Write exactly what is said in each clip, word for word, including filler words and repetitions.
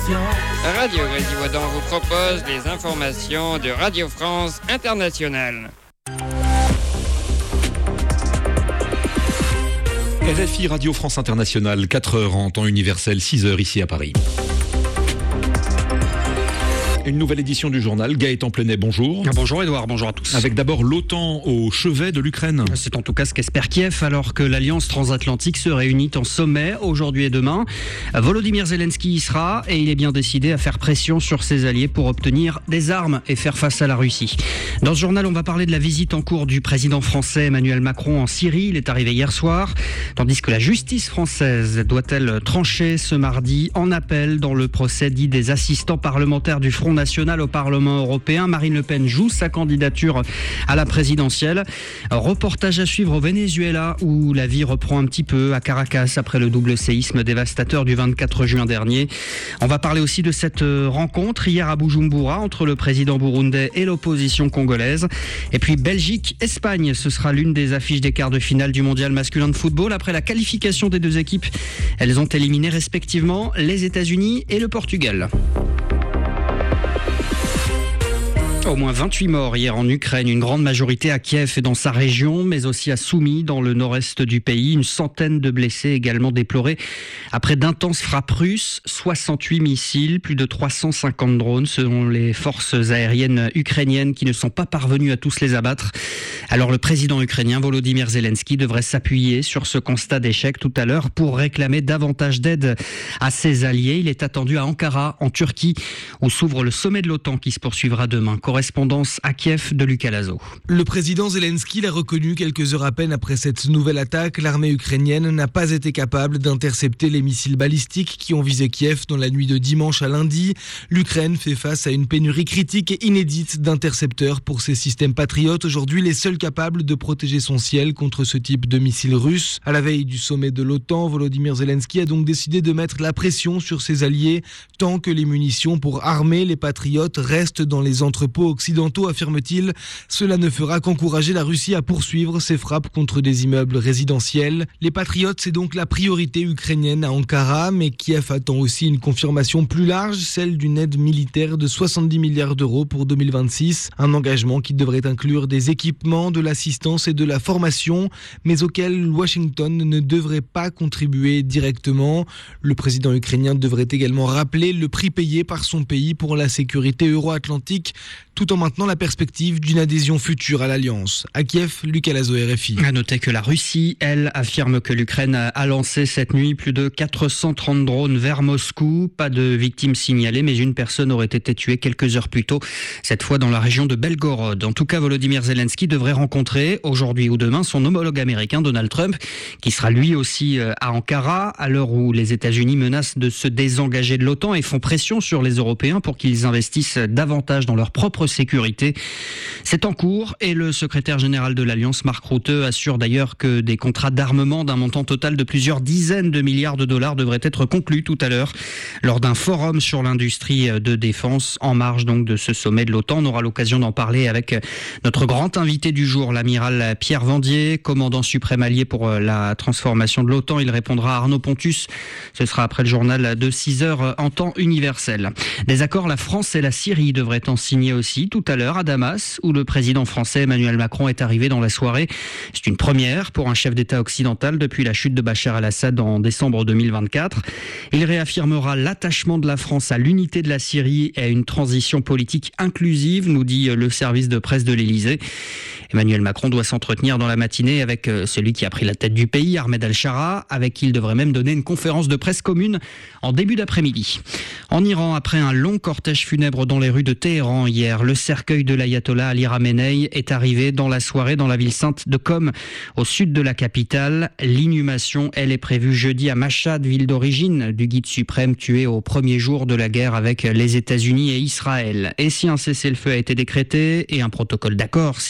Radio Grésivaudan vous propose les informations de Radio France Internationale. R F I Radio France Internationale, quatre heures en temps universel, six heures ici à Paris. Une nouvelle édition du journal. Gaëtan Plenet, bonjour. Bonjour Edouard, bonjour à tous. Avec d'abord l'OTAN au chevet de l'Ukraine. C'est en tout cas ce qu'espère Kiev alors que l'Alliance transatlantique se réunit en sommet aujourd'hui et demain. Volodymyr Zelensky y sera et il est bien décidé à faire pression sur ses alliés pour obtenir des armes et faire face à la Russie. Dans ce journal, on va parler de la visite en cours du président français Emmanuel Macron en Syrie. Il est arrivé hier soir, tandis que la justice française doit-elle trancher ce mardi en appel dans le procès dit des assistants parlementaires du Front national au Parlement européen. Marine Le Pen joue sa candidature à la présidentielle. Reportage à suivre au Venezuela où la vie reprend un petit peu à Caracas après le double séisme dévastateur du vingt-quatre juin dernier. On va parler aussi de cette rencontre hier à Bujumbura entre le président burundais et l'opposition congolaise. Et puis Belgique-Espagne, ce sera l'une des affiches des quarts de finale du mondial masculin de football. Après la qualification des deux équipes, elles ont éliminé respectivement les États-Unis et le Portugal. Au moins vingt-huit morts hier en Ukraine, une grande majorité à Kiev et dans sa région, mais aussi à Soumy, dans le nord-est du pays. Une centaine de blessés également déplorés après d'intenses frappes russes, soixante-huit missiles, plus de trois cent cinquante drones selon les forces aériennes ukrainiennes qui ne sont pas parvenues à tous les abattre. Alors le président ukrainien Volodymyr Zelensky devrait s'appuyer sur ce constat d'échec tout à l'heure pour réclamer davantage d'aide à ses alliés. Il est attendu à Ankara, en Turquie, où s'ouvre le sommet de l'OTAN qui se poursuivra demain. Correspondance à Kiev de Lucas Lazo. Le président Zelensky l'a reconnu quelques heures à peine après cette nouvelle attaque. L'armée ukrainienne n'a pas été capable d'intercepter les missiles balistiques qui ont visé Kiev dans la nuit de dimanche à lundi. L'Ukraine fait face à une pénurie critique et inédite d'intercepteurs pour ses systèmes patriotes. Aujourd'hui, les seuls capables de protéger son ciel contre ce type de missiles russes. À la veille du sommet de l'OTAN, Volodymyr Zelensky a donc décidé de mettre la pression sur ses alliés tant que les munitions pour armer les patriotes restent dans les entrepôts occidentaux, affirme-t-il. Cela ne fera qu'encourager la Russie à poursuivre ses frappes contre des immeubles résidentiels. Les patriotes, c'est donc la priorité ukrainienne à Ankara, mais Kiev attend aussi une confirmation plus large, celle d'une aide militaire de soixante-dix milliards d'euros pour deux mille vingt-six. Un engagement qui devrait inclure des équipements, de l'assistance et de la formation, mais auquel Washington ne devrait pas contribuer directement. Le président ukrainien devrait également rappeler le prix payé par son pays pour la sécurité euro-atlantique, tout en maintenant la perspective d'une adhésion future à l'Alliance. À Kiev, Lucas Lazo, R F I. À noter que la Russie, elle, affirme que l'Ukraine a lancé cette nuit plus de quatre cent trente drones vers Moscou. Pas de victimes signalées, mais une personne aurait été tuée quelques heures plus tôt, cette fois dans la région de Belgorod. En tout cas, Volodymyr Zelensky devrait rencontrer aujourd'hui ou demain son homologue américain Donald Trump, qui sera lui aussi à Ankara, à l'heure où les États-Unis menacent de se désengager de l'OTAN et font pression sur les Européens pour qu'ils investissent davantage dans leur propre sécurité. C'est en cours et le secrétaire général de l'Alliance, Mark Rutte, assure d'ailleurs que des contrats d'armement d'un montant total de plusieurs dizaines de milliards de dollars devraient être conclus tout à l'heure lors d'un forum sur l'industrie de défense en marge donc de ce sommet de l'OTAN. On aura l'occasion d'en parler avec notre grand invité du jour, l'amiral Pierre Vendier, commandant suprême allié pour la transformation de l'OTAN. Il répondra à Arnaud Pontus. Ce sera après le journal de six heures en temps universel. Des accords, la France et la Syrie devraient en signer aussi tout à l'heure à Damas, où le président français Emmanuel Macron est arrivé dans la soirée. C'est une première pour un chef d'État occidental depuis la chute de Bachar el-Assad en décembre deux mille vingt-quatre. Il réaffirmera l'attachement de la France à l'unité de la Syrie et à une transition politique inclusive, nous dit le service de presse de l'Élysée. Emmanuel Macron doit s'entretenir dans la matinée avec celui qui a pris la tête du pays, Ahmed Al-Shara, avec qui il devrait même donner une conférence de presse commune en début d'après-midi. En Iran, après un long cortège funèbre dans les rues de Téhéran hier, le cercueil de l'ayatollah Ali Khamenei est arrivé dans la soirée dans la ville sainte de Qom, au sud de la capitale. L'inhumation, elle, est prévue jeudi à Mashhad, ville d'origine du guide suprême tué au premier jour de la guerre avec les États-Unis et Israël. Et si un cessez-le-feu a été décrété et un protocole d'accord signé entre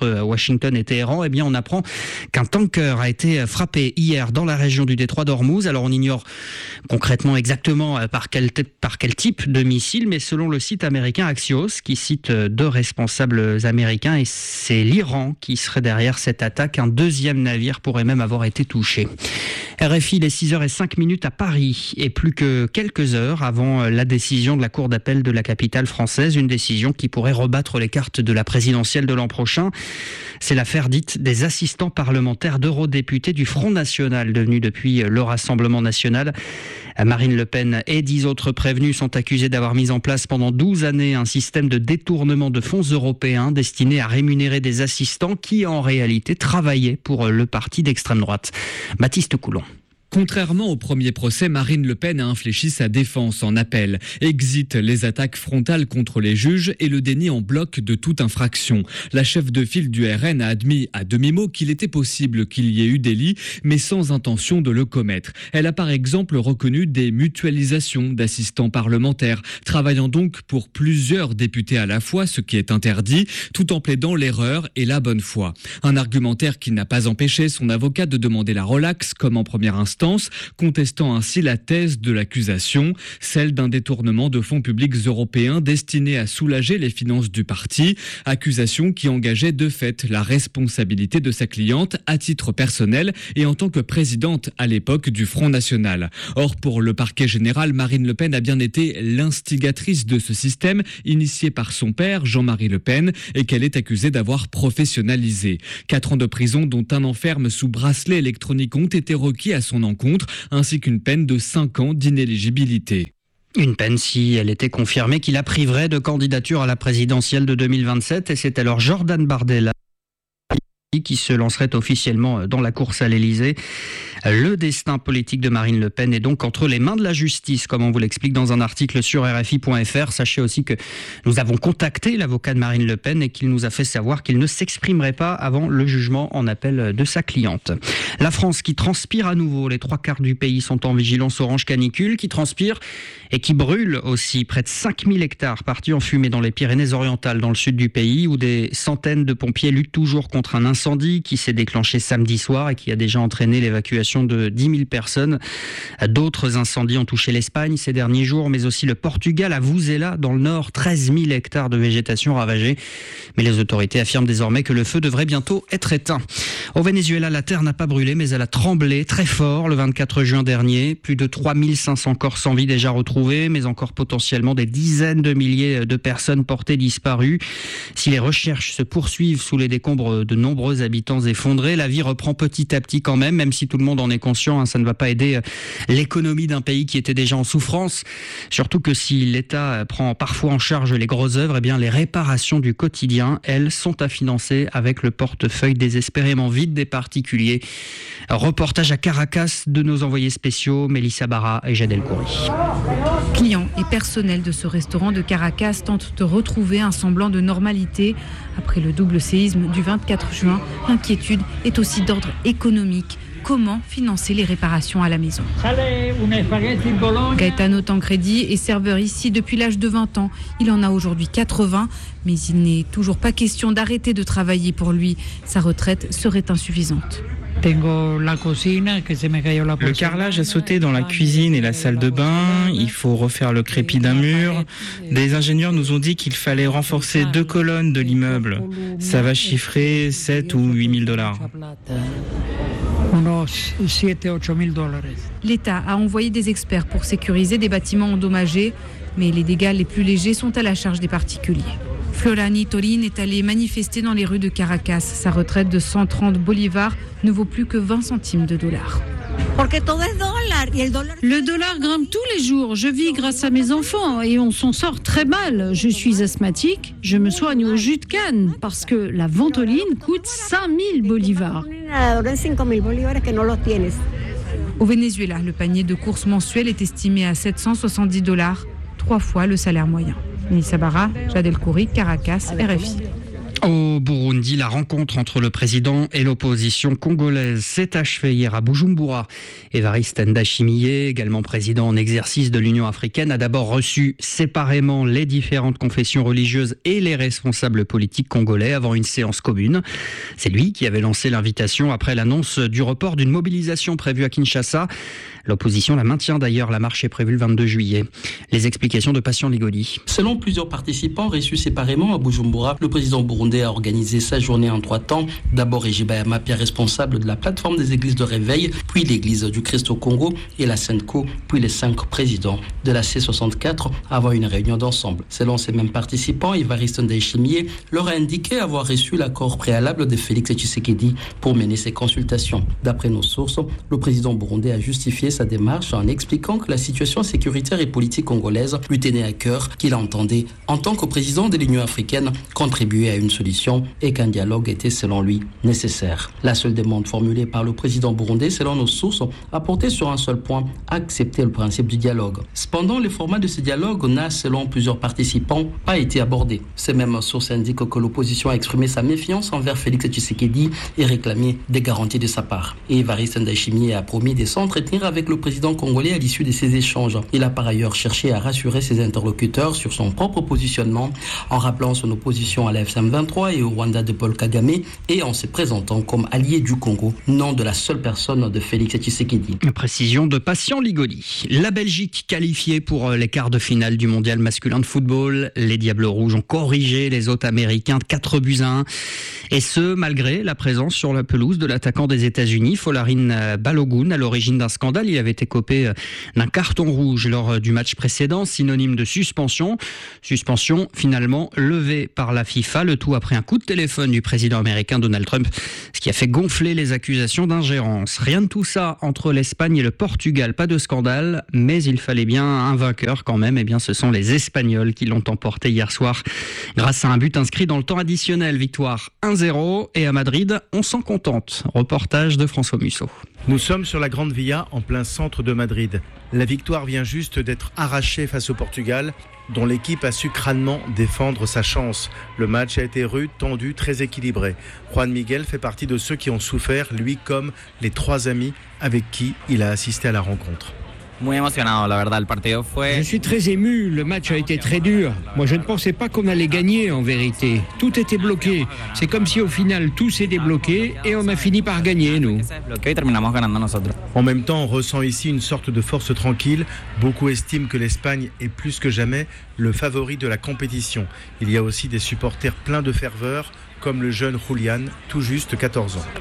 entre Washington et Téhéran, eh bien on apprend qu'un tanker a été frappé hier dans la région du détroit d'Ormuz. Alors on ignore concrètement exactement par quel, par quel type de missile, mais selon le site américain Axios, qui cite deux responsables américains, et c'est l'Iran qui serait derrière cette attaque. Un deuxième navire pourrait même avoir été touché. R F I, les six heures cinq à Paris, et plus que quelques heures avant la décision de la Cour d'appel de la capitale française, une décision qui pourrait rebattre les cartes de la présidentielle de l'an prochain. C'est l'affaire dite des assistants parlementaires d'eurodéputés du Front National, devenu depuis le Rassemblement National. Marine Le Pen et dix autres prévenus sont accusés d'avoir mis en place pendant douze années un système de détournement de fonds européens destiné à rémunérer des assistants qui en réalité travaillaient pour le parti d'extrême droite. Baptiste Coulon. Contrairement au premier procès, Marine Le Pen a infléchi sa défense en appel. Exit les attaques frontales contre les juges et le déni en bloc de toute infraction. La chef de file du R N a admis à demi-mot qu'il était possible qu'il y ait eu délit, mais sans intention de le commettre. Elle a par exemple reconnu des mutualisations d'assistants parlementaires, travaillant donc pour plusieurs députés à la fois, ce qui est interdit, tout en plaidant l'erreur et la bonne foi. Un argumentaire qui n'a pas empêché son avocat de demander la relaxe, comme en première instance, contestant ainsi la thèse de l'accusation, celle d'un détournement de fonds publics européens destinés à soulager les finances du parti, accusation qui engageait de fait la responsabilité de sa cliente à titre personnel et en tant que présidente à l'époque du Front National. Or, pour le parquet général, Marine Le Pen a bien été l'instigatrice de ce système initié par son père, Jean-Marie Le Pen, et qu'elle est accusée d'avoir professionnalisé. Quatre ans de prison, dont un enferme sous bracelet électronique, ont été requis à son encontre, ainsi qu'une peine de cinq ans d'inéligibilité. Une peine si elle était confirmée qui la priverait de candidature à la présidentielle de deux mille vingt-sept, et c'est alors Jordan Bardella qui se lancerait officiellement dans la course à l'Élysée. Le destin politique de Marine Le Pen est donc entre les mains de la justice, comme on vous l'explique dans un article sur R F I point F R. Sachez aussi que nous avons contacté l'avocat de Marine Le Pen et qu'il nous a fait savoir qu'il ne s'exprimerait pas avant le jugement en appel de sa cliente. La France qui transpire à nouveau. Les trois quarts du pays sont en vigilance orange canicule, qui transpire et qui brûle aussi. Près de cinq mille hectares partis en fumée dans les Pyrénées-Orientales, dans le sud du pays, où des centaines de pompiers luttent toujours contre un incendie qui s'est déclenché samedi soir et qui a déjà entraîné l'évacuation de dix mille personnes. D'autres incendies ont touché l'Espagne ces derniers jours, mais aussi le Portugal, à Vuzela, dans le nord, treize mille hectares de végétation ravagée. Mais les autorités affirment désormais que le feu devrait bientôt être éteint. Au Venezuela, la terre n'a pas brûlé, mais elle a tremblé très fort le vingt-quatre juin dernier. Plus de trois mille cinq cents corps sans vie déjà retrouvés, mais encore potentiellement des dizaines de milliers de personnes portées disparues. Si les recherches se poursuivent sous les décombres de nombreux habitants effondrés, la vie reprend petit à petit quand même, même si tout le monde en est conscient, hein, ça ne va pas aider l'économie d'un pays qui était déjà en souffrance. Surtout que si l'État prend parfois en charge les grosses œuvres, eh bien les réparations du quotidien, elles, sont à financer avec le portefeuille désespérément vide des particuliers. Reportage à Caracas de nos envoyés spéciaux Mélissa Barra et Jadel Khoury. Clients et personnel de ce restaurant de Caracas tentent de retrouver un semblant de normalité. Après le double séisme du vingt-quatre juin, l'inquiétude est aussi d'ordre économique. Comment financer les réparations à la maison? Gaetano Tancredi est serveur ici depuis l'âge de vingt ans. Il en a aujourd'hui quatre-vingts, mais il n'est toujours pas question d'arrêter de travailler pour lui. Sa retraite serait insuffisante. Le carrelage a sauté dans la cuisine et la salle de bain. Il faut refaire le crépi d'un mur. Des ingénieurs nous ont dit qu'il fallait renforcer deux colonnes de l'immeuble. Ça va chiffrer sept ou huit mille dollars. L'État a envoyé des experts pour sécuriser des bâtiments endommagés, mais les dégâts les plus légers sont à la charge des particuliers. Florani Torin est allé manifester dans les rues de Caracas. Sa retraite de cent trente bolivars ne vaut plus que vingt centimes de dollars. Le dollar grimpe tous les jours. Je vis grâce à mes enfants et on s'en sort très mal. Je suis asthmatique, je me soigne au jus de canne parce que la ventoline coûte cinq mille bolivars. Au Venezuela, le panier de courses mensuel est estimé à sept cent soixante-dix dollars, trois fois le salaire moyen. Mélissa Barra, Jadel Khoury, Caracas, R F I. Au Burundi, la rencontre entre le président et l'opposition congolaise s'est achevée hier à Bujumbura. Évariste Ndayishimiye, également président en exercice de l'Union africaine, a d'abord reçu séparément les différentes confessions religieuses et les responsables politiques congolais avant une séance commune. C'est lui qui avait lancé l'invitation après l'annonce du report d'une mobilisation prévue à Kinshasa. L'opposition la maintient d'ailleurs, la marche est prévue le vingt-deux juillet. Les explications de Patient Ligoli. Selon plusieurs participants reçus séparément à Bujumbura, le président burundais a organisé sa journée en trois temps. D'abord Régis Bayama-Pierre, responsable de la plateforme des églises de réveil, puis l'église du Christ au Congo et la Sainte-Co, puis les cinq présidents de la C soixante-quatre avant une réunion d'ensemble. Selon ces mêmes participants, Évariste Ndayishimiye leur a indiqué avoir reçu l'accord préalable de Félix Tshisekedi pour mener ces consultations. D'après nos sources, le président burundais a justifié sa démarche en expliquant que la situation sécuritaire et politique congolaise lui tenait à cœur, qu'il entendait, en tant que président de l'Union africaine, contribuer à une solution et qu'un dialogue était, selon lui, nécessaire. La seule demande formulée par le président burundais, selon nos sources, a porté sur un seul point, accepter le principe du dialogue. Cependant, le format de ce dialogue n'a, selon plusieurs participants, pas été abordé. Ces mêmes sources indiquent que l'opposition a exprimé sa méfiance envers Félix Tshisekedi et réclamé des garanties de sa part. Et Évariste Ndayishimiye a promis de s'entretenir avec le président congolais à l'issue de ces échanges. Il a par ailleurs cherché à rassurer ses interlocuteurs sur son propre positionnement en rappelant son opposition à la F M vingt-trois et au Rwanda de Paul Kagame et en se présentant comme allié du Congo, non de la seule personne de Félix Tshisekedi. Précision de Patient Ligoli. La Belgique qualifiée pour les quarts de finale du mondial masculin de football. Les Diables Rouges ont corrigé les hôtes américains de quatre buts à un. Et ce, malgré la présence sur la pelouse de l'attaquant des États-Unis, Folarin Balogun, à l'origine d'un scandale. Il avait été copé d'un carton rouge lors du match précédent, synonyme de suspension. Suspension finalement levée par la FIFA, le tout après un coup de téléphone du président américain Donald Trump, ce qui a fait gonfler les accusations d'ingérence. Rien de tout ça entre l'Espagne et le Portugal, pas de scandale, mais il fallait bien un vainqueur quand même. Eh bien, ce sont les Espagnols qui l'ont emporté hier soir grâce à un but inscrit dans le temps additionnel. Victoire un zéro et à Madrid, on s'en contente. Reportage de François Musso. Nous sommes sur la Grande Via, en plein centre de Madrid. La victoire vient juste d'être arrachée face au Portugal, dont l'équipe a su crânement défendre sa chance. Le match a été rude, tendu, très équilibré. Juan Miguel fait partie de ceux qui ont souffert, lui comme les trois amis avec qui il a assisté à la rencontre. Je suis très ému, le match a été très dur. Moi je ne pensais pas qu'on allait gagner en vérité. Tout était bloqué. C'est comme si au final tout s'est débloqué et on a fini par gagner nous. En même temps, on ressent ici une sorte de force tranquille. Beaucoup estiment que l'Espagne est plus que jamais le favori de la compétition. Il y a aussi des supporters pleins de ferveur, comme le jeune Julian, tout juste quatorze ans.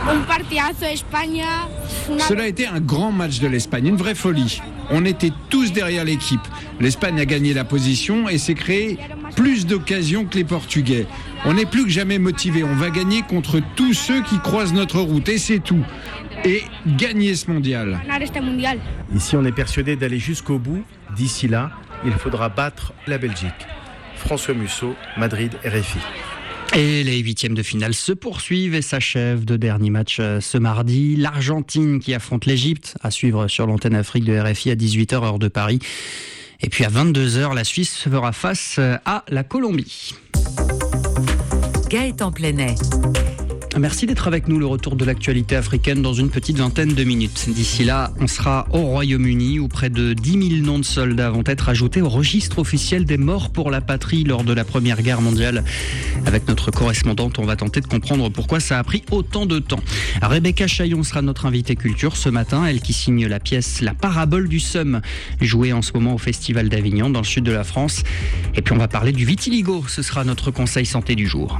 Cela a été un grand match de l'Espagne, une vraie folie. On était tous derrière l'équipe. L'Espagne a gagné la position et s'est créé plus d'occasions que les Portugais. On est plus que jamais motivés. On va gagner contre tous ceux qui croisent notre route et c'est tout. Et gagner ce mondial. Ici, on est persuadé d'aller jusqu'au bout. D'ici là, il faudra battre la Belgique. François Musso, Madrid, R F I. Et les huitièmes de finale se poursuivent et s'achèvent. Deux derniers matchs ce mardi. L'Argentine qui affronte l'Égypte, à suivre sur l'antenne Afrique de R F I à dix-huit heures heure de Paris. Et puis à vingt-deux heures, la Suisse fera face à la Colombie. Gaëtan Plenet. Merci d'être avec nous, le retour de l'actualité africaine dans une petite vingtaine de minutes. D'ici là, on sera au Royaume-Uni où près de dix mille noms de soldats vont être ajoutés au registre officiel des morts pour la patrie lors de la Première Guerre mondiale. Avec notre correspondante, on va tenter de comprendre pourquoi ça a pris autant de temps. Rebecca Chaillon sera notre invitée culture ce matin, elle qui signe la pièce La Parabole du Somme, jouée en ce moment au Festival d'Avignon dans le sud de la France. Et puis on va parler du vitiligo, ce sera notre conseil santé du jour.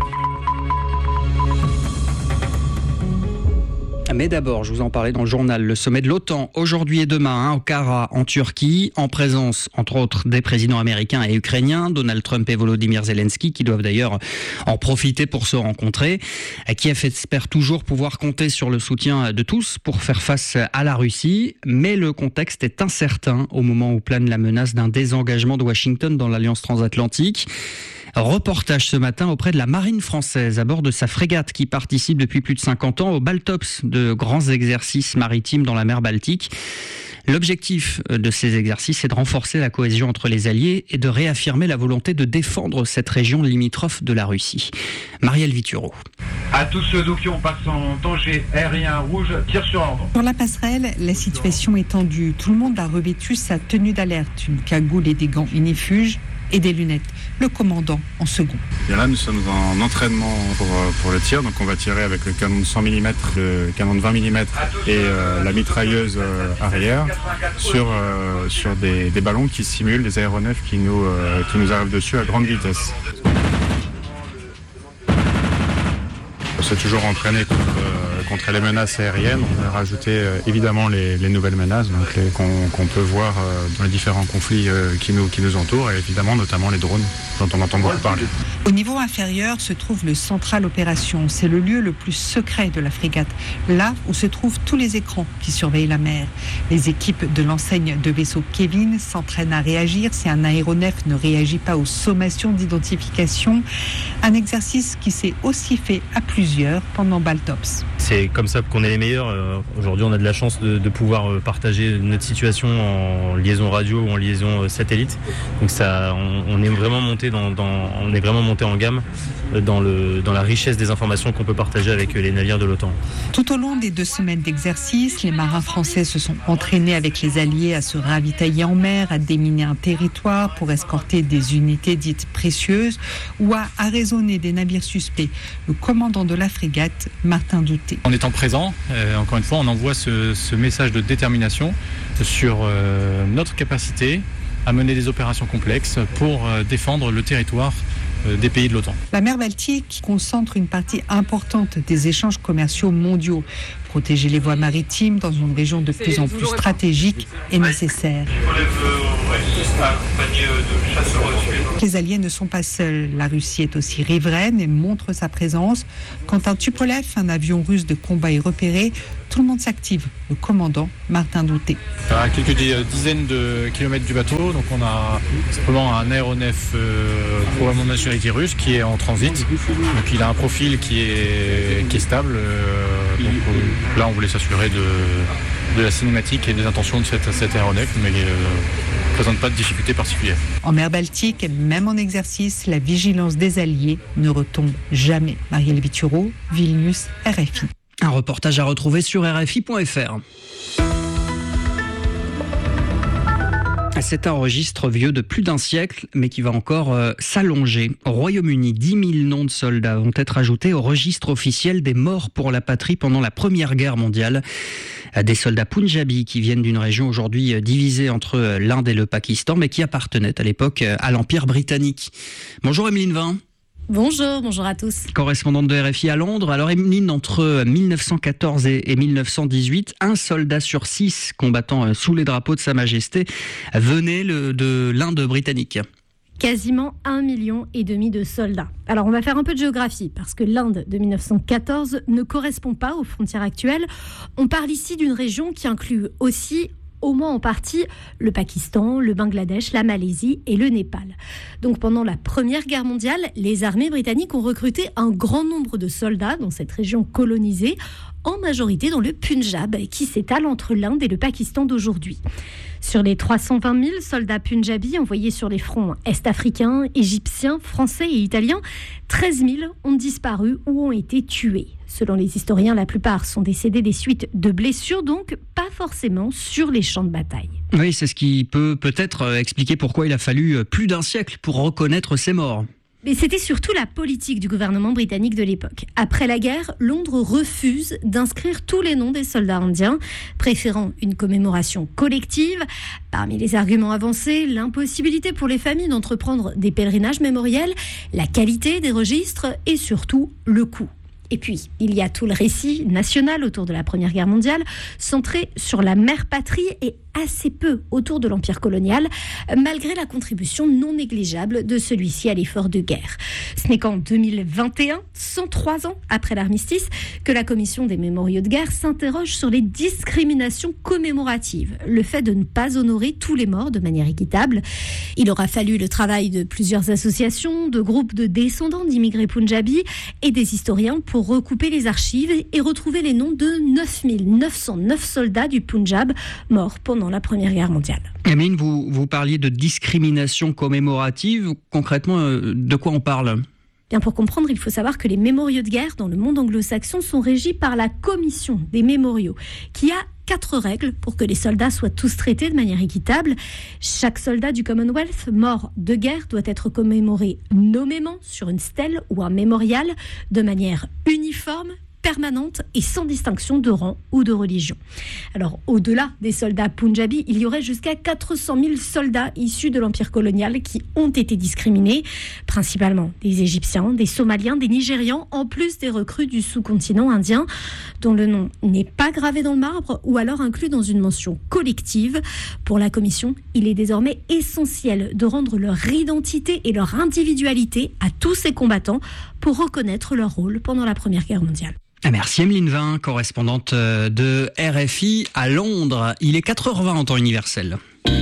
Mais d'abord, je vous en parlais dans le journal, le sommet de l'OTAN, aujourd'hui et demain, hein, Ankara, en Turquie, en présence, entre autres, des présidents américains et ukrainiens, Donald Trump et Volodymyr Zelensky, qui doivent d'ailleurs en profiter pour se rencontrer. Kiev espère toujours pouvoir compter sur le soutien de tous pour faire face à la Russie, mais le contexte est incertain au moment où plane la menace d'un désengagement de Washington dans l'Alliance transatlantique. Reportage ce matin auprès de la marine française à bord de sa frégate qui participe depuis plus de cinquante ans au Baltops, de grands exercices maritimes dans la mer Baltique. L'objectif de ces exercices est de renforcer la cohésion entre les alliés et de réaffirmer la volonté de défendre cette région limitrophe de la Russie. Marielle Vituro. À tous ceux d'eau qui ont passé en danger aérien rouge, tir sur ordre. Sur la passerelle, la situation est tendue. Tout le monde a revêtu sa tenue d'alerte, une cagoule et des gants unifuges et des lunettes. Le commandant en second. Et là, nous sommes en entraînement pour, pour le tir. Donc on va tirer avec le canon de cent millimètres, le canon de vingt millimètres et euh, la mitrailleuse euh, arrière sur, euh, sur des, des ballons qui simulent des aéronefs qui nous, euh, qui nous arrivent dessus à grande vitesse. On s'est toujours entraîné contre, euh, contre les menaces aériennes. On a rajouté euh, évidemment les, les nouvelles menaces donc les, qu'on, qu'on peut voir euh, dans les différents conflits euh, qui, nous, qui nous entourent et évidemment notamment les drones dont on entend beaucoup parler. Au niveau inférieur se trouve le Central Opération. C'est le lieu le plus secret de la frégate. Là où se trouvent tous les écrans qui surveillent la mer. Les équipes de l'enseigne de vaisseau Kevin s'entraînent à réagir si un aéronef ne réagit pas aux sommations d'identification. Un exercice qui s'est aussi fait à plusieurs pendant Baltops. C'est comme ça qu'on est les meilleurs. Euh, aujourd'hui, on a de la chance de, de pouvoir euh, partager notre situation en liaison radio ou en liaison euh, satellite. Donc ça, on, on est vraiment monté dans, dans, on est vraiment monté en gamme euh, dans le dans la richesse des informations qu'on peut partager avec euh, les navires de l'OTAN. Tout au long des deux semaines d'exercice, les marins français se sont entraînés avec les alliés à se ravitailler en mer, à déminer un territoire pour escorter des unités dites précieuses ou à arraisonner des navires suspects. Le commandant de la frégate, Martin Douté. En étant présent, euh, encore une fois, on envoie ce, ce message de détermination sur euh, notre capacité à mener des opérations complexes pour euh, défendre le territoire euh, des pays de l'OTAN. La mer Baltique concentre une partie importante des échanges commerciaux mondiaux. Protéger les voies maritimes dans une région de plus en plus stratégique est nécessaire. Les alliés ne sont pas seuls. La Russie est aussi riveraine et montre sa présence. Quand un Tupolev, un avion russe de combat, est repéré, tout le monde s'active. Le commandant, Martin Douté. À quelques dizaines de kilomètres du bateau, donc on a simplement un aéronef euh, probablement de nationalité russe qui est en transit. Donc il a un profil qui est, qui est stable. Euh, donc, euh, là, on voulait s'assurer de, de la cinématique et des intentions de cette, cet aéronef, mais il ne présente pas de difficultés particulières. En mer Baltique, même en exercice, la vigilance des alliés ne retombe jamais. Marielle Vituro, Vilnius, R F I. Un reportage à retrouver sur R F I point F R. C'est un registre vieux de plus d'un siècle, mais qui va encore euh, s'allonger. Au Royaume-Uni, dix mille noms de soldats vont être ajoutés au registre officiel des morts pour la patrie pendant la Première Guerre mondiale. Des soldats punjabis qui viennent d'une région aujourd'hui divisée entre l'Inde et le Pakistan, mais qui appartenaient à l'époque à l'Empire britannique. Bonjour Emeline Vin. Bonjour, bonjour à tous. Correspondante de R F I à Londres. Alors Emeline, entre mille neuf cent quatorze et mille neuf cent dix-huit, un soldat sur six combattant sous les drapeaux de Sa Majesté venait le, de l'Inde britannique. Quasiment un million et demi de soldats. Alors on va faire un peu de géographie parce que l'Inde de mille neuf cent quatorze ne correspond pas aux frontières actuelles. On parle ici d'une région qui inclut aussi au moins en partie le Pakistan, le Bangladesh, la Malaisie et le Népal. Donc pendant la Première Guerre mondiale, les armées britanniques ont recruté un grand nombre de soldats dans cette région colonisée, en majorité dans le Punjab, qui s'étale entre l'Inde et le Pakistan d'aujourd'hui. Sur les trois cent vingt mille soldats punjabis envoyés sur les fronts est-africains, égyptiens, français et italiens, treize mille ont disparu ou ont été tués. Selon les historiens, la plupart sont décédés des suites de blessures, donc pas forcément sur les champs de bataille. Oui, c'est ce qui peut peut-être expliquer pourquoi il a fallu plus d'un siècle pour reconnaître ces morts. Mais c'était surtout la politique du gouvernement britannique de l'époque. Après la guerre, Londres refuse d'inscrire tous les noms des soldats indiens, préférant une commémoration collective. Parmi les arguments avancés, l'impossibilité pour les familles d'entreprendre des pèlerinages mémoriels, la qualité des registres et surtout le coût. Et puis, il y a tout le récit national autour de la Première Guerre mondiale, centré sur la mère patrie et assez peu autour de l'Empire colonial, malgré la contribution non négligeable de celui-ci à l'effort de guerre. Ce n'est qu'en deux mille vingt et un, cent trois ans après l'armistice, que la Commission des mémoriaux de guerre s'interroge sur les discriminations commémoratives, le fait de ne pas honorer tous les morts de manière équitable. Il aura fallu le travail de plusieurs associations, de groupes de descendants d'immigrés punjabis et des historiens pour recouper les archives et retrouver les noms de neuf mille neuf cent neuf soldats du Punjab morts pendant pendant la Première Guerre mondiale. Emeline, vous, vous parliez de discrimination commémorative. Concrètement, de quoi on parle ? Bien, pour comprendre, il faut savoir que les mémoriaux de guerre dans le monde anglo-saxon sont régis par la Commission des mémoriaux, qui a quatre règles pour que les soldats soient tous traités de manière équitable. Chaque soldat du Commonwealth mort de guerre doit être commémoré nommément sur une stèle ou un mémorial de manière uniforme, permanente et sans distinction de rang ou de religion. Alors, au-delà des soldats punjabis, il y aurait jusqu'à quatre cent mille soldats issus de l'empire colonial qui ont été discriminés, principalement des Égyptiens, des Somaliens, des Nigérians, en plus des recrues du sous-continent indien, dont le nom n'est pas gravé dans le marbre ou alors inclus dans une mention collective. Pour la Commission, il est désormais essentiel de rendre leur identité et leur individualité à tous ces combattants pour reconnaître leur rôle pendant la Première Guerre mondiale. Merci Emeline Vin, correspondante de R F I à Londres. Il est quatre heures vingt en temps universel.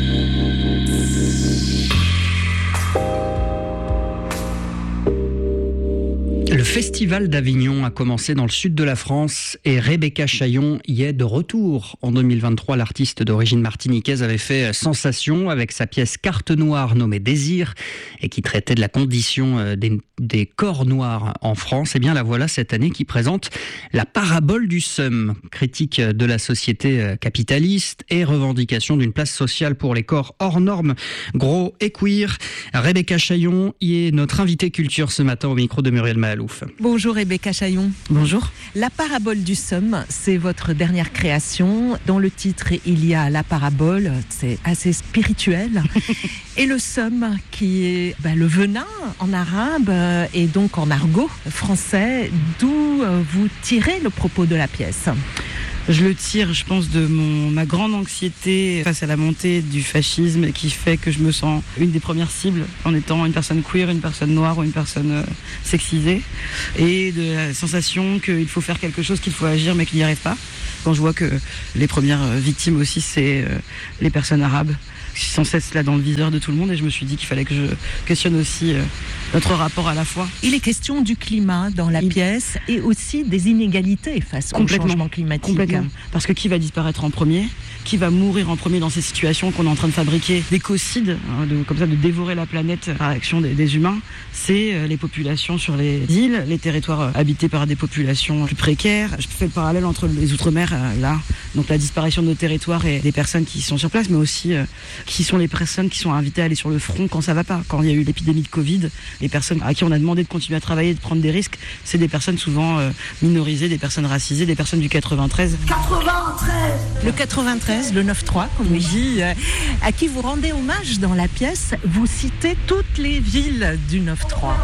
Le Festival d'Avignon a commencé dans le sud de la France et Rebecca Chaillon y est de retour. En deux mille vingt-trois, l'artiste d'origine martiniquaise avait fait sensation avec sa pièce Carte Noire nommée Désir et qui traitait de la condition des, des corps noirs en France. Et bien la voilà cette année qui présente La parabole du seum, critique de la société capitaliste et revendication d'une place sociale pour les corps hors normes, gros et queer. Rebecca Chaillon y est notre invitée culture ce matin au micro de Muriel Mahalouf. Bonjour Rebecca Chaillon. Bonjour. La parabole du seum, c'est votre dernière création. Dans le titre, il y a la parabole, c'est assez spirituel. Et le seum, qui est ben, le venin en arabe euh, et donc en argot français, d'où euh, vous tirez le propos de la pièce. Je le tire, je pense, de mon, ma grande anxiété face à la montée du fascisme qui fait que je me sens une des premières cibles en étant une personne queer, une personne noire ou une personne euh, sexisée. Et de la sensation qu'il faut faire quelque chose, qu'il faut agir mais qu'il n'y arrive pas. Quand je vois que les premières victimes aussi, c'est euh, les personnes arabes. Je suis sans cesse là dans le viseur de tout le monde et je me suis dit qu'il fallait que je questionne aussi euh, notre rapport à la foi. Il est question du climat dans la Il... pièce et aussi des inégalités face au changement climatique. Complètement. Parce que qui va disparaître en premier ? Qui va mourir en premier dans ces situations qu'on est en train de fabriquer d'écocides, hein, de, comme ça de dévorer la planète par l'action des, des humains, c'est euh, les populations sur les îles, les territoires euh, habités par des populations plus précaires. Je fais le parallèle entre les outre-mer, euh, là, donc la disparition de nos territoires et des personnes qui sont sur place, mais aussi euh, qui sont les personnes qui sont invitées à aller sur le front quand ça va pas. Quand il y a eu l'épidémie de Covid, les personnes à qui on a demandé de continuer à travailler, de prendre des risques, c'est des personnes souvent euh, minorisées, des personnes racisées, des personnes du quatre-vingt-treize. quatre-vingt-treize Le quatre-vingt-treize, le neuf trois, comme on dit, euh, à qui vous rendez hommage dans la pièce. Vous citez toutes les villes du neuf trois.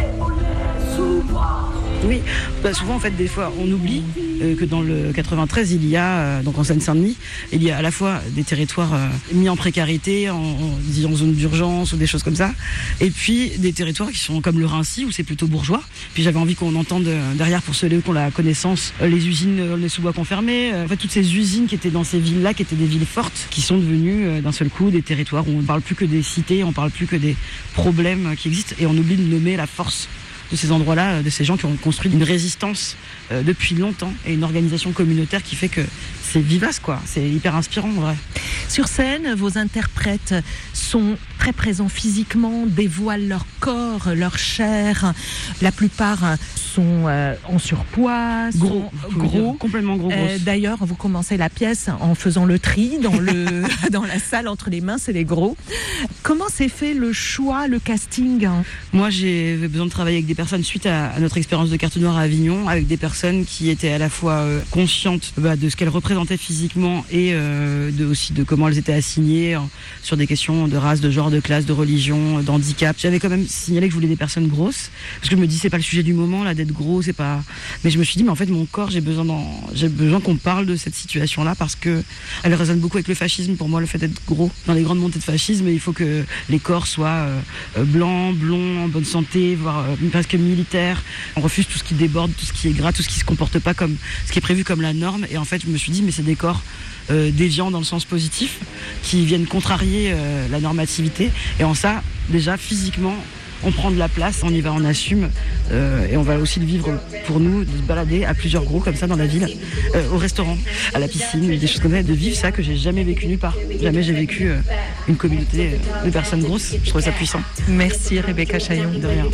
Oui, bah souvent en fait des fois on oublie euh, que dans le quatre-vingt-treize il y a, euh, donc en Seine-Saint-Denis, il y a à la fois des territoires euh, mis en précarité, en, en, en zone d'urgence ou des choses comme ça, et puis des territoires qui sont comme le Raincy où c'est plutôt bourgeois. Puis j'avais envie qu'on entende euh, derrière pour ceux qui ont la connaissance, euh, les usines, euh, les sous-bois confirmés, euh, en fait toutes ces usines qui étaient dans ces villes-là, qui étaient des villes fortes, qui sont devenues euh, d'un seul coup des territoires où on ne parle plus que des cités, on ne parle plus que des problèmes qui existent et on oublie de nommer la force de ces endroits-là, de ces gens qui ont construit une résistance euh, depuis longtemps et une organisation communautaire qui fait que c'est vivace, quoi. C'est hyper inspirant, en vrai. Sur scène, vos interprètes sont très présents physiquement, dévoilent leur corps, leur chair. La plupart sont euh, en surpoids, gros, sont gros, complètement gros. Euh, d'ailleurs, vous commencez la pièce en faisant le tri dans le dans la salle entre les minces et les gros. Comment s'est fait le choix, le casting ? Moi, j'ai besoin de travailler avec des personnes suite à, à notre expérience de Carte Noire à Avignon, avec des personnes qui étaient à la fois euh, conscientes bah, de ce qu'elles représentaient physiquement et euh, de, aussi de comment elles étaient assignées hein, sur des questions de race, de genre, de classe, de religion, d'handicap. J'avais quand même signalé que je voulais des personnes grosses parce que je me dis c'est pas le sujet du moment là d'être gros, c'est pas. Mais je me suis dit mais en fait mon corps j'ai besoin d'en... j'ai besoin qu'on parle de cette situation là parce que elle résonne beaucoup avec le fascisme. Pour moi le fait d'être gros dans les grandes montées de fascisme, il faut que les corps soient euh, blancs, blonds, en bonne santé, voire euh, presque militaires. On refuse tout ce qui déborde, tout ce qui est gras, tout ce qui se comporte pas comme ce qui est prévu comme la norme. Et en fait je me suis dit mais c'est des corps euh, déviants dans le sens positif qui viennent contrarier euh, la normativité et en ça déjà physiquement on prend de la place, on y va, on assume. Euh, et on va aussi le vivre pour nous, de se balader à plusieurs groupes comme ça dans la ville, euh, au restaurant, à la piscine, des choses comme ça, de vivre ça que j'ai jamais vécu nulle part. Jamais j'ai vécu euh, une communauté de personnes grosses. Je trouve ça puissant. Merci Rebecca Chaillon. De rien.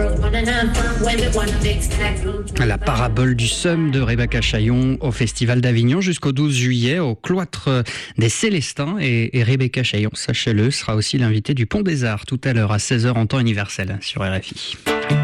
La parabole du Somme de Rebecca Chaillon au Festival d'Avignon jusqu'au douze juillet au cloître des Célestins. Et, et Rebecca Chaillon, sachez-le, sera aussi l'invitée du Pont des Arts tout à l'heure à seize heures en temps universel sur R F I.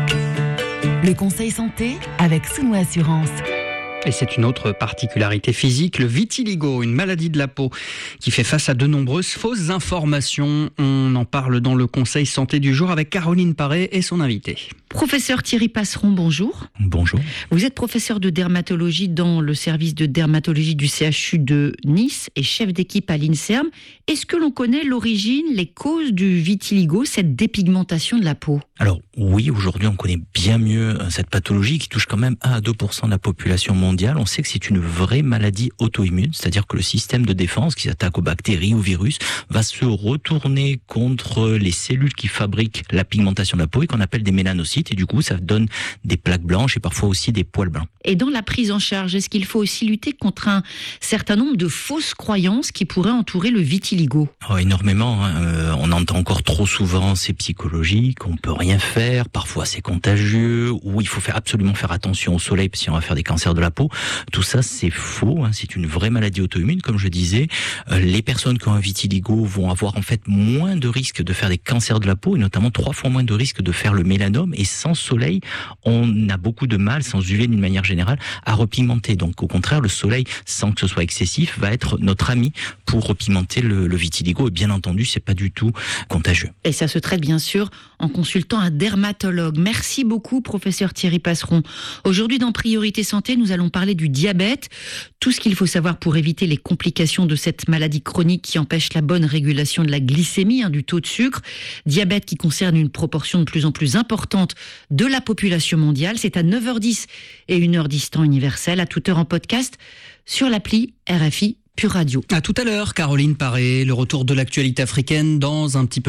Le conseil santé avec Souno Assurance. Et c'est une autre particularité physique, le vitiligo, une maladie de la peau qui fait face à de nombreuses fausses informations. On en parle dans le conseil santé du jour avec Caroline Paré et son invité. Professeur Thierry Passeron, bonjour. Bonjour. Vous êtes professeur de dermatologie dans le service de dermatologie du C H U de Nice et chef d'équipe à l'INSERM. Est-ce que l'on connaît l'origine, les causes du vitiligo, cette dépigmentation de la peau ? Alors oui, aujourd'hui on connaît bien mieux cette pathologie qui touche quand même un à deux pour cent de la population mondiale. On sait que c'est une vraie maladie auto-immune, c'est-à-dire que le système de défense qui s'attaque aux bactéries, aux virus, va se retourner contre les cellules qui fabriquent la pigmentation de la peau et qu'on appelle des mélanocytes. Et du coup, ça donne des plaques blanches et parfois aussi des poils blancs. Et dans la prise en charge, est-ce qu'il faut aussi lutter contre un certain nombre de fausses croyances qui pourraient entourer le vitiligo ? Oh, énormément. Hein. Euh, on entend encore trop souvent c'est psychologique, on peut rien faire, parfois c'est contagieux, ou il faut faire absolument faire attention au soleil si on va faire des cancers de la peau. Tout ça, c'est faux. Hein. C'est une vraie maladie auto-immune, comme je disais. Euh, les personnes qui ont un vitiligo vont avoir en fait moins de risques de faire des cancers de la peau, et notamment trois fois moins de risques de faire le mélanome. Et sans soleil, on a beaucoup de mal, sans U V d'une manière générale, à repigmenter. Donc au contraire, le soleil, sans que ce soit excessif, va être notre ami pour repigmenter le, le vitiligo. Et bien entendu, c'est pas du tout contagieux. Et ça se traite bien sûr en consultant un dermatologue. Merci beaucoup, professeur Thierry Passeron. Aujourd'hui, dans Priorité Santé, nous allons parler du diabète. Tout ce qu'il faut savoir pour éviter les complications de cette maladie chronique qui empêche la bonne régulation de la glycémie, hein, du taux de sucre. Diabète qui concerne une proportion de plus en plus importante de la population mondiale. C'est à neuf heures dix et une heure dix temps universel, à toute heure en podcast, sur l'appli R F I Pure Radio. À tout à l'heure, Caroline Paré, le retour de l'actualité africaine dans un petit peu